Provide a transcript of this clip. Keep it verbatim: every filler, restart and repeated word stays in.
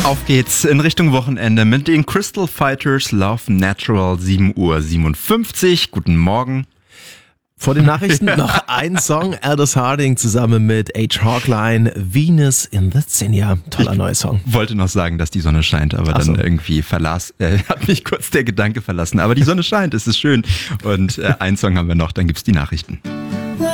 Auf geht's in Richtung Wochenende mit den Crystal Fighters, Love Natural, sieben Uhr siebenundfünfzig. Guten Morgen. Vor den Nachrichten noch ein Song, Aldous Harding zusammen mit H. Hawkline, Venus in the Zinnia. Toller neuer Song. Ich wollte noch sagen, dass die Sonne scheint, aber Ach dann so. irgendwie verlas, äh, hat mich kurz der Gedanke verlassen. Aber die Sonne scheint, es ist schön. Und äh, einen Song haben wir noch, dann gibt's die Nachrichten.